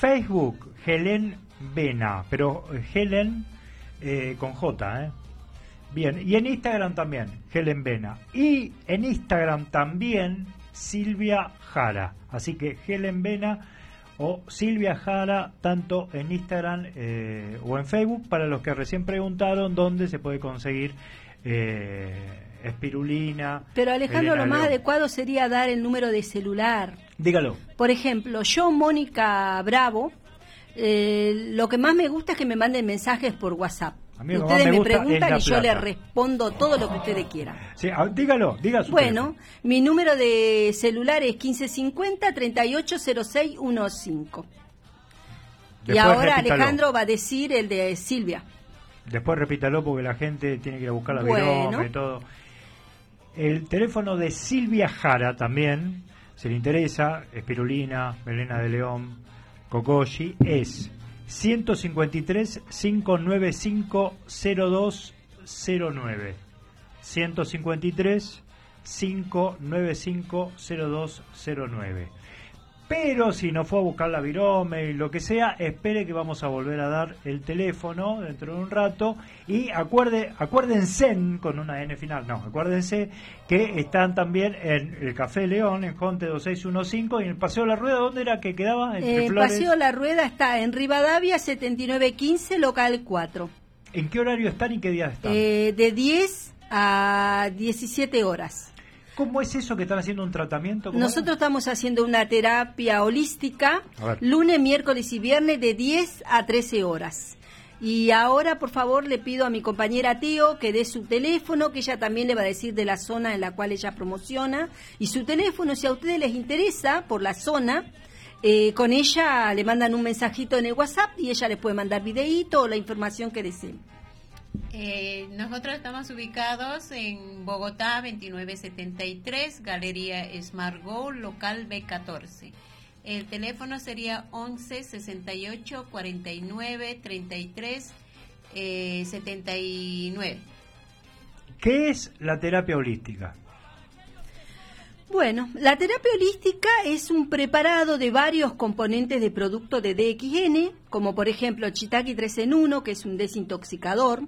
Facebook, Helen Vena, pero Helen con J, ¿eh? Bien, y en Instagram también, Helen Vena. Y en Instagram también, Silvia Jara. Así que Helen Vena o Silvia Jara, tanto en Instagram o en Facebook, para los que recién preguntaron dónde se puede conseguir espirulina. Pero Alejandro, Elena lo más León. adecuado sería dar el número de celular. Dígalo. Por ejemplo, yo, Mónica Bravo, lo que más me gusta es que me manden mensajes por WhatsApp. A mí lo que Ustedes más me me gusta es preguntan La y yo les Plata. respondo todo lo que ustedes quieran. Sí, dígalo, diga su Bueno, teléfono. mi número de celular es 1550-380615. Y Después ahora repítalo. Alejandro va a decir el de Silvia. Después repítalo porque la gente tiene que ir a buscar la Bueno. virome y todo. El teléfono de Silvia Jara también, si le interesa, espirulina, melena de león, cocoshi, es 153-595-0209. 153-595-0209. Pero si no fue a buscar la virome y lo que sea, espere que vamos a volver a dar el teléfono dentro de un rato. Y acuérdense, con una N final, no, acuérdense que están también en el Café León, en Jonte 2615, y en el Paseo La Rueda. ¿Dónde era que quedaba? Entre El Flores. Paseo La Rueda está en Rivadavia 7915, local 4. ¿En qué horario están y qué días están? De 10 a 17 horas. ¿Cómo es eso que están haciendo un tratamiento? ¿Cómo Nosotros estamos haciendo una terapia holística A ver. lunes, miércoles y viernes de 10 a 13 horas. Y ahora, por favor, le pido a mi compañera Teo que dé su teléfono, que ella también le va a decir de la zona en la cual ella promociona. Y su teléfono, si a ustedes les interesa por la zona, con ella le mandan un mensajito en el WhatsApp y ella les puede mandar videíto o la información que deseen. Nosotros estamos ubicados en Bogotá 2973, Galería Smart Go, local B14. El teléfono sería 11 68 49 33 79. ¿Qué es la terapia holística? Bueno, la terapia holística es un preparado de varios componentes de productos de DXN, como por ejemplo Chitaki 3 en 1, que es un desintoxicador,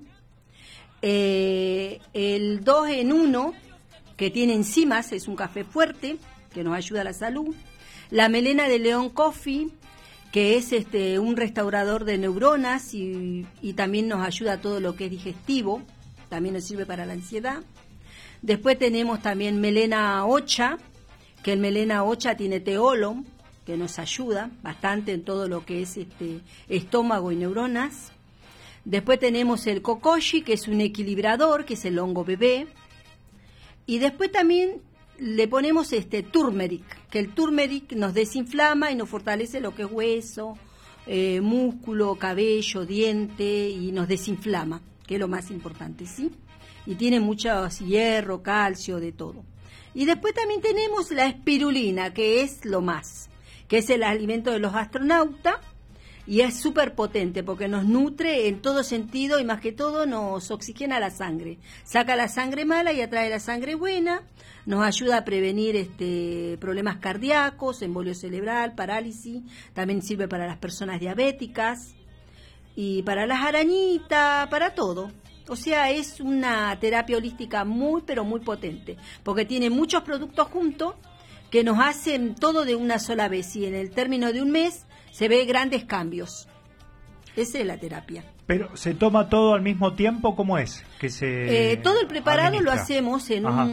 el 2 en 1, que tiene enzimas, es un café fuerte, que nos ayuda a la salud, la melena de león coffee, que es un restaurador de neuronas y también nos ayuda a todo lo que es digestivo, también nos sirve para la ansiedad. Después tenemos también melena ocha, que el melena ocha tiene teolo, que nos ayuda bastante en todo lo que es estómago y neuronas. Después tenemos el kokoshi, que es un equilibrador, que es el hongo bebé. Y después también le ponemos turmeric, que el turmeric nos desinflama y nos fortalece lo que es hueso, músculo, cabello, diente, y nos desinflama, que es lo más importante, ¿sí? Y tiene mucho hierro, calcio, de todo. Y después también tenemos la espirulina, que es lo más, que es el alimento de los astronautas, y es súper potente porque nos nutre en todo sentido y más que todo nos oxigena la sangre. Saca la sangre mala y atrae la sangre buena, nos ayuda a prevenir problemas cardíacos, embolio cerebral, parálisis, también sirve para las personas diabéticas y para las arañitas, para todo. O sea, es una terapia holística muy, pero muy potente, porque tiene muchos productos juntos que nos hacen todo de una sola vez y en el término de un mes se ve grandes cambios. Esa es la terapia. ¿Pero se toma todo al mismo tiempo? ¿Cómo es? Que se todo el preparado administra? lo hacemos en Ajá.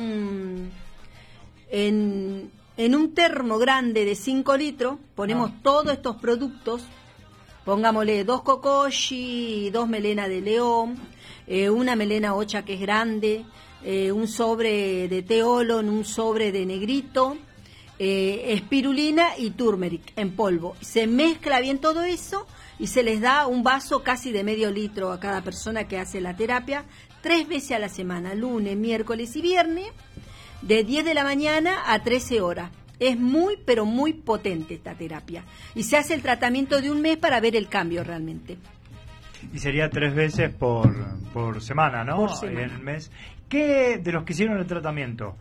en un termo grande de 5 litros, ponemos todos estos productos, pongámosle 2 kokoshi, 2 melena de león, una melena ocha que es grande, un sobre de teolon, un sobre de negrito, espirulina y turmeric en polvo. Se mezcla bien todo eso y se les da un vaso casi de medio litro a cada persona que hace la terapia 3 veces a la semana, lunes, miércoles y viernes, de 10 de la mañana a 13 horas. Es muy, pero muy potente esta terapia. Y se hace el tratamiento de un mes para ver el cambio realmente. Y sería 3 veces por semana, ¿no? Por semana. En el mes. ¿Qué de los que hicieron el tratamiento,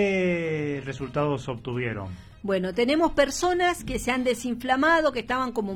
qué resultados obtuvieron? Bueno, tenemos personas que se han desinflamado, que estaban como